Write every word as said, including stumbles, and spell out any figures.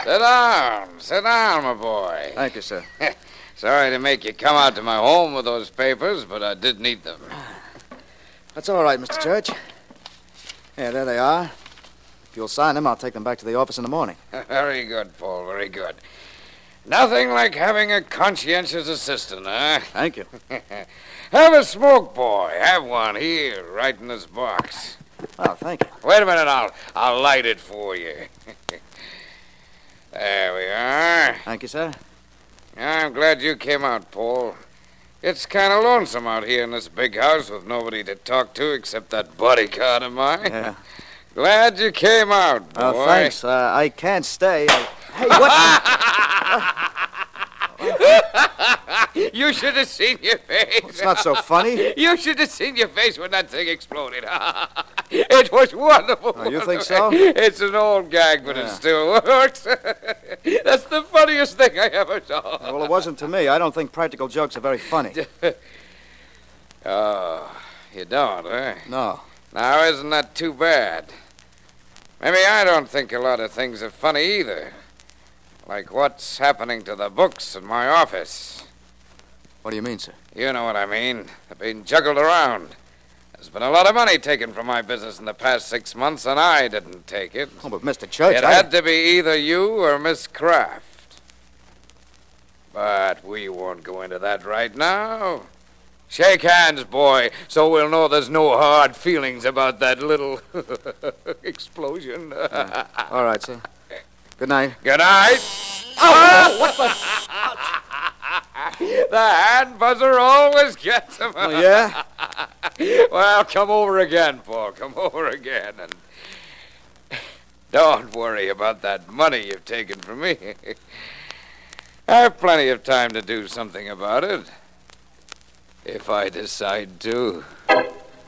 Sit down. Sit down, my boy. Thank you, sir. Sorry to make you come out to my home with those papers, but I did need them. That's all right, Mister Church. Yeah, there they are. If you'll sign them, I'll take them back to the office in the morning. Very good, Paul, very good. Nothing like having a conscientious assistant, huh? Thank you. Have a smoke, boy. Have one here, right in this box. Oh, thank you. Wait a minute, I'll, I'll light it for you. There we are. Thank you, sir. I'm glad you came out, Paul. It's kind of lonesome out here in this big house with nobody to talk to except that bodyguard of mine. Yeah. Glad you came out, boy. Oh, thanks. Uh, I can't stay. I... Hey, what? You should have seen your face. It's not so funny. You should have seen your face when that thing exploded. It was wonderful. Oh, you think so? It's an old gag, but Yeah. it still works. That's the funniest thing I ever saw. Well, it wasn't to me. I don't think practical jokes are very funny. Oh, you don't, eh? No. Now, isn't that too bad? Maybe I don't think a lot of things are funny either. Like what's happening to the books in my office. What do you mean, sir? You know what I mean. They're being juggled around. There's been a lot of money taken from my business in the past six months, and I didn't take it. Oh, but Mister Church, It I... had to be either you or Miss Kraft. But we won't go into that right now. Shake hands, boy, so we'll know there's no hard feelings about that little explosion. Yeah. All right, sir. Good night. Good night. Oh, what the... The hand buzzer always gets him. Oh, yeah? Well, come over again, Paul. Come over again. And don't worry about that money you've taken from me. I have plenty of time to do something about it. If I decide to.